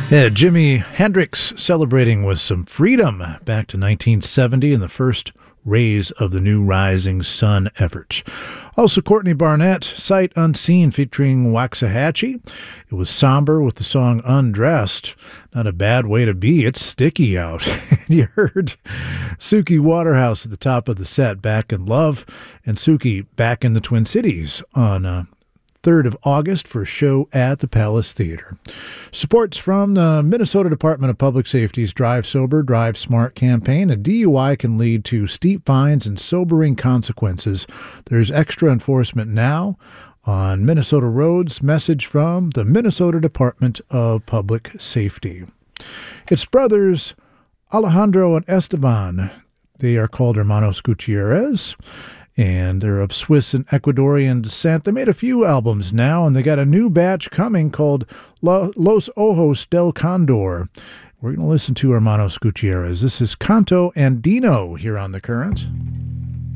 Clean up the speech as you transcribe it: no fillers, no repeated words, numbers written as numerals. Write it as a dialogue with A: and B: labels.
A: Yeah, Jimi Hendrix celebrating with some freedom back to 1970 in the first rays of the new Rising Sun effort. Also, Courtney Barnett, Sight Unseen featuring Waxahachie. It was somber with the song Undressed. Not a bad way to be. It's sticky out. You heard Suki Waterhouse at the top of the set, Back in Love, and Suki back in the Twin Cities on 3rd of August for a show at the Palace Theater. Supports from the Minnesota Department of Public Safety's Drive Sober, Drive Smart campaign. A DUI can lead to steep fines and sobering consequences. There's extra enforcement now on Minnesota roads. Message from the Minnesota Department of Public Safety. It's brothers Alejandro and Esteban. They are called Hermanos Gutierrez, and they're of Swiss and Ecuadorian descent. They made a few albums now, and they got a new batch coming called Los Ojos del Condor. We're going to listen to Hermanos Gutierrez. This is Canto Andino here on The Current.